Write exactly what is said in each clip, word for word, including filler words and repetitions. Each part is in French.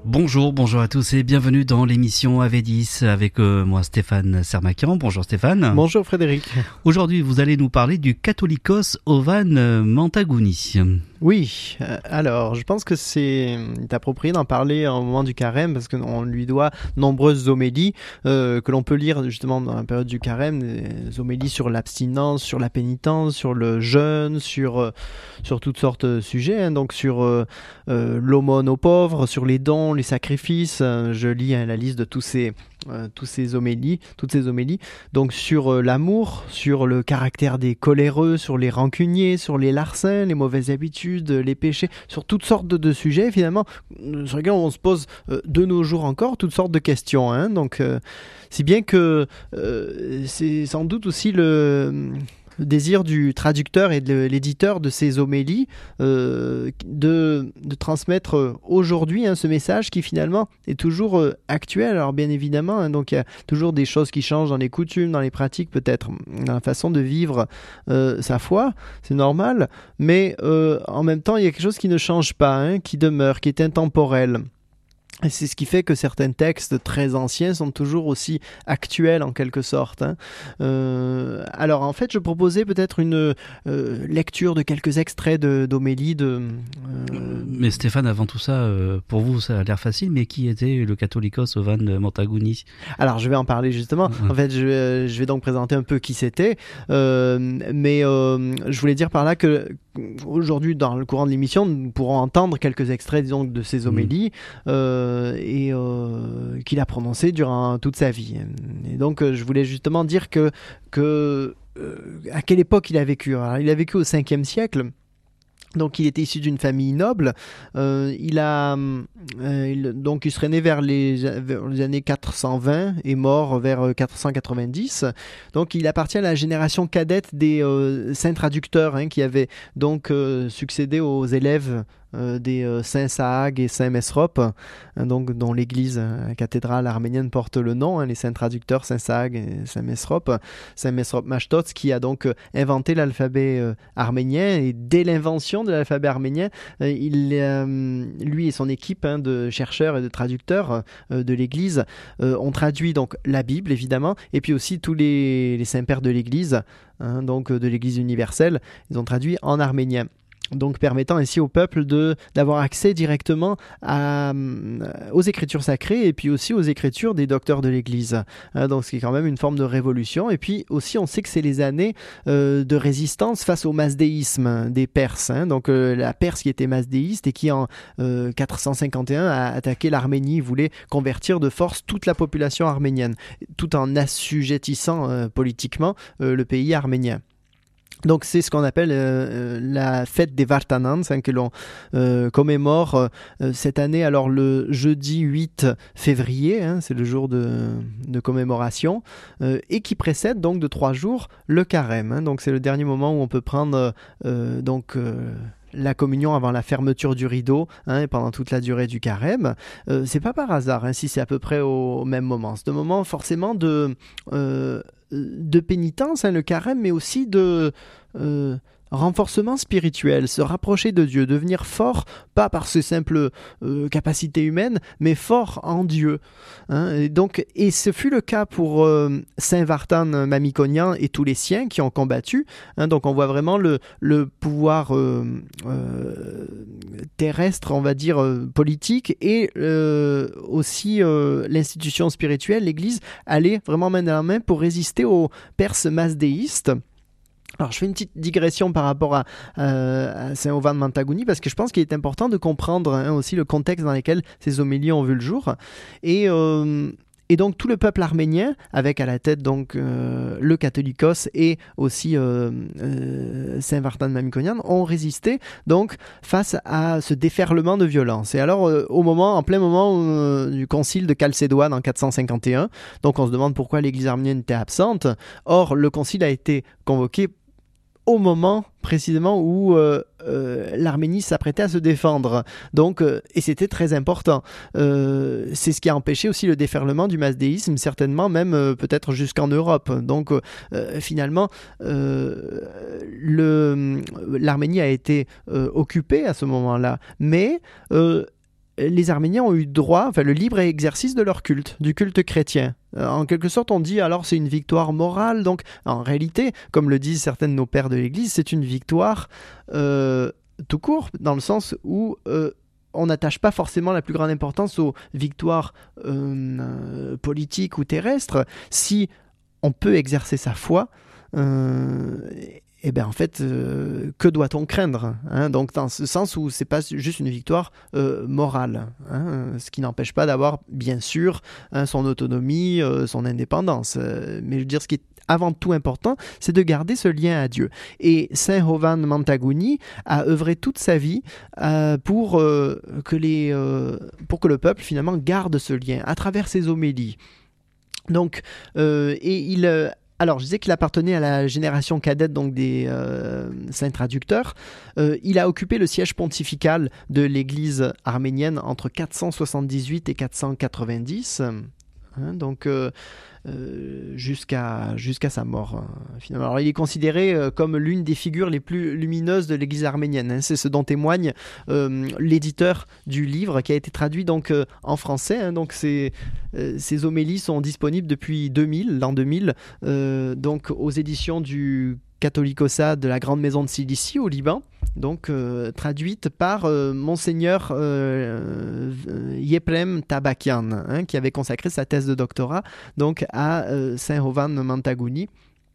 Bonjour, bonjour à tous et bienvenue dans l'émission A V dix avec euh, moi Stéphane Sermakian. Bonjour Stéphane. Bonjour Frédéric. Aujourd'hui vous allez nous parler du Catholicos Ovan Mantagouni. Oui, euh, alors je pense que c'est approprié d'en parler au moment du carême parce qu'on lui doit nombreuses homélies euh, que l'on peut lire justement dans la période du carême, des homélies sur l'abstinence, sur la pénitence, sur le jeûne, sur, euh, sur toutes sortes de sujets, hein, donc sur euh, euh, l'aumône aux pauvres, sur les dons, les sacrifices. Euh, je lis hein, la liste de tous ces, euh, tous ces homélies, toutes ces homélies, donc sur euh, l'amour, sur le caractère des coléreux, sur les rancuniers, sur les larcins, les mauvaises habitudes, les péchés, sur toutes sortes de, de sujets finalement sur lesquels on se pose euh, de nos jours encore toutes sortes de questions, hein, donc euh, si bien que euh, c'est sans doute aussi le le désir du traducteur et de l'éditeur de ces homélies euh, de, de transmettre aujourd'hui hein, ce message qui finalement est toujours euh, actuel. Alors bien évidemment, hein, donc il y a toujours des choses qui changent dans les coutumes, dans les pratiques, peut-être dans la façon de vivre euh, sa foi, c'est normal, mais euh, en même temps il y a quelque chose qui ne change pas, hein, qui demeure, qui est intemporel. Et c'est ce qui fait que certains textes très anciens sont toujours aussi actuels en quelque sorte. Hein. Euh, alors en fait, je proposais peut-être une euh, lecture de quelques extraits de, d'homélie. De, euh... Mais Stéphane, avant tout ça, euh, pour vous ça a l'air facile, mais qui était le Catholicos Ovan Mantagouni ? Alors je vais en parler justement. Ouais. En fait, je vais, je vais donc présenter un peu qui c'était. Euh, mais euh, je voulais dire par là que aujourd'hui, dans le courant de l'émission, nous pourrons entendre quelques extraits disons, de ces homélies. Mmh. Euh, et euh, qu'il a prononcé durant toute sa vie. Et donc, euh, je voulais justement dire que, que euh, à quelle époque il a vécu. Alors, il a vécu au cinquième siècle. Donc il était issu d'une famille noble. Euh, il a euh, il, donc il serait né vers les, vers les années quatre cent vingt et mort vers quatre cent quatre-vingt-dix. Donc il appartient à la génération cadette des euh, saints traducteurs hein, qui avaient donc euh, succédé aux élèves Euh, des euh, saints Saag et saint Mesrop, hein, donc, dont l'église euh, cathédrale arménienne porte le nom, hein, les saints traducteurs saint Saag et saint Mesrop. Saint Mesrop Mashtots qui a donc euh, inventé l'alphabet euh, arménien, et dès l'invention de l'alphabet arménien, euh, il, euh, lui et son équipe hein, de chercheurs et de traducteurs euh, de l'église euh, ont traduit donc la Bible évidemment, et puis aussi tous les, les saints pères de l'église, hein, donc de l'église universelle, ils ont traduit en arménien. Donc permettant ainsi au peuple de, d'avoir accès directement à, aux écritures sacrées et puis aussi aux écritures des docteurs de l'Église. Hein, donc ce qui est quand même une forme de révolution. Et puis aussi on sait que c'est les années euh, de résistance face au masdéisme des Perses. Hein, donc euh, la Perse qui était masdéiste et qui en euh, quatre cent cinquante et un a attaqué l'Arménie, voulait convertir de force toute la population arménienne, tout en assujettissant euh, politiquement euh, le pays arménien. Donc c'est ce qu'on appelle euh, la fête des Vartanants hein, que l'on euh, commémore euh, cette année, alors le jeudi huit février, hein, c'est le jour de, de commémoration, euh, et qui précède donc de trois jours le carême. Hein, donc c'est le dernier moment où on peut prendre euh, donc... Euh, la communion avant la fermeture du rideau hein, et pendant toute la durée du carême. Euh, c'est pas par hasard hein, si c'est à peu près au, au même moment. C'est un moment forcément de, euh, de pénitence, hein, le carême, mais aussi de euh, renforcement spirituel, se rapprocher de Dieu, devenir fort, pas par ses simples euh, capacités humaines, mais fort en Dieu. Hein, et, donc, et ce fut le cas pour euh, Saint Vartan Mamikonian et tous les siens qui ont combattu. Hein, donc on voit vraiment le, le pouvoir euh, euh, terrestre, on va dire, euh, politique, et euh, aussi euh, l'institution spirituelle, l'Église, aller vraiment main dans la main pour résister aux Perses masdéistes. Alors, je fais une petite digression par rapport à, euh, à Saint Ovan Mantagouni parce que je pense qu'il est important de comprendre hein, aussi le contexte dans lequel ces homélies ont vu le jour. Et, euh, et donc, tout le peuple arménien, avec à la tête donc euh, le Catholicos et aussi euh, euh, Saint Vartan Mamikonian, ont résisté donc face à ce déferlement de violence. Et alors, euh, au moment, en plein moment euh, du concile de Chalcédoine en quatre cent cinquante et un, donc on se demande pourquoi l'Église arménienne était absente. Or, le concile a été convoqué au moment précisément où euh, euh, l'Arménie s'apprêtait à se défendre. Donc, euh, et c'était très important. Euh, c'est ce qui a empêché aussi le déferlement du masdéisme, certainement même euh, peut-être jusqu'en Europe. Donc euh, finalement, euh, le, l'Arménie a été euh, occupée à ce moment-là. Mais euh, les Arméniens ont eu droit, enfin le libre exercice de leur culte, du culte chrétien. Euh, en quelque sorte, on dit alors c'est une victoire morale. Donc, en réalité, comme le disent certains de nos pères de l'Église, c'est une victoire euh, tout court, dans le sens où euh, on n'attache pas forcément la plus grande importance aux victoires euh, euh, politiques ou terrestres. Si on peut exercer sa foi, euh, et bien en fait, euh, que doit-on craindre, hein? Donc dans ce sens où c'est pas juste une victoire euh, morale, hein, ce qui n'empêche pas d'avoir bien sûr hein, son autonomie, euh, son indépendance. Euh, mais je veux dire, ce qui est avant tout important, c'est de garder ce lien à Dieu. Et Saint Jovan Mantagouni a œuvré toute sa vie euh, pour, euh, que les, euh, pour que le peuple finalement garde ce lien à travers ses homélies. Donc, euh, et il... Euh, Alors, je disais qu'il appartenait à la génération cadette donc des euh, saints traducteurs. Euh, il a occupé le siège pontifical de l'Église arménienne entre quatre cent soixante-dix-huit et quatre cent quatre-vingt-dix. Hein, donc, euh, euh, jusqu'à, jusqu'à sa mort, hein, finalement. Alors, il est considéré euh, comme l'une des figures les plus lumineuses de l'Église arménienne. Hein. C'est ce dont témoigne euh, l'éditeur du livre qui a été traduit donc, euh, en français. Hein. Donc, ces, euh, ces homélies sont disponibles depuis deux mille, l'an deux mille, euh, donc aux éditions du Catholicosat de la Grande Maison de Cilicie au Liban, donc euh, traduite par euh, Monseigneur euh, euh, Yeprem Tabakian, hein, qui avait consacré sa thèse de doctorat donc à euh, Saint Jovan Mantagouni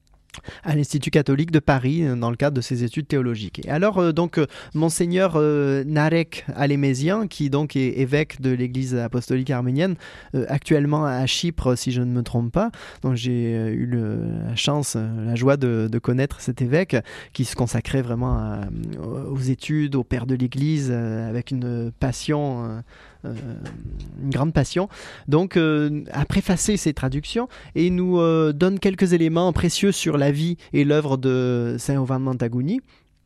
à l'Institut catholique de Paris dans le cadre de ses études théologiques. Et alors euh, donc euh, Monseigneur euh, Narek Alémézian, qui donc est évêque de l'Église apostolique arménienne, euh, actuellement à Chypre si je ne me trompe pas. Donc j'ai euh, eu le, la chance, la joie de, de connaître cet évêque qui se consacrait vraiment à, aux études, au père de l'Église euh, avec une passion. Euh, Euh, une grande passion, donc euh, a préfacé ces traductions et nous euh, donne quelques éléments précieux sur la vie et l'œuvre de Saint Jovan Mantagouni.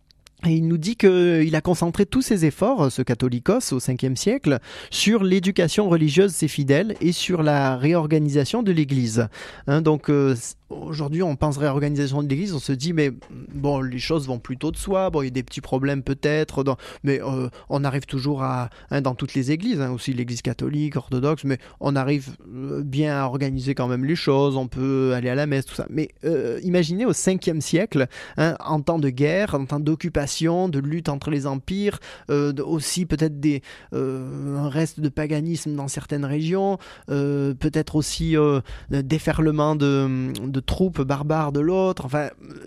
Et il nous dit qu'il a concentré tous ses efforts, ce catholicos, au cinquième siècle, sur l'éducation religieuse de ses fidèles et sur la réorganisation de l'Église. Hein, donc euh, aujourd'hui, on pense réorganisation de l'Église, on se dit, mais bon, les choses vont plutôt de soi, bon, il y a des petits problèmes peut-être, dans, mais euh, on arrive toujours à, hein, dans toutes les églises, hein, aussi l'Église catholique, orthodoxe, mais on arrive bien à organiser quand même les choses, on peut aller à la messe, tout ça. Mais euh, imaginez au cinquième siècle, hein, en temps de guerre, en temps d'occupation, de lutte entre les empires, euh, aussi peut-être des, euh, un reste de paganisme dans certaines régions, euh, peut-être aussi euh, déferlement de, de troupes barbares de l'autre, enfin,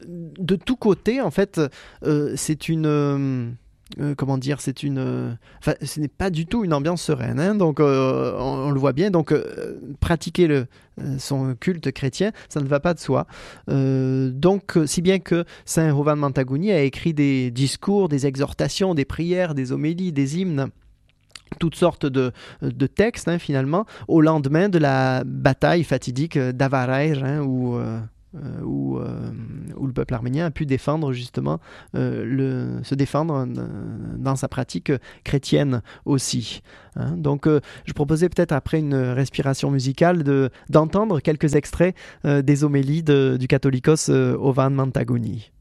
de tous côtés, en fait, euh, c'est une... Euh, Euh, comment dire, c'est une, euh, enfin, ce n'est pas du tout une ambiance sereine, hein, donc euh, on, on le voit bien. Donc euh, pratiquer le, euh, son culte chrétien, ça ne va pas de soi. Euh, donc si bien que Saint Jovan Mantagouni a écrit des discours, des exhortations, des prières, des homélies, des hymnes, toutes sortes de, de textes hein, finalement, au lendemain de la bataille fatidique d'Avaraïr, hein, où euh, Euh, où, euh, où le peuple arménien a pu défendre justement euh, le, se défendre euh, dans sa pratique chrétienne aussi. Hein. Donc euh, je proposais peut-être après une respiration musicale de, d'entendre quelques extraits euh, des homélies de, du catholicos euh, Jovan Mantagouni.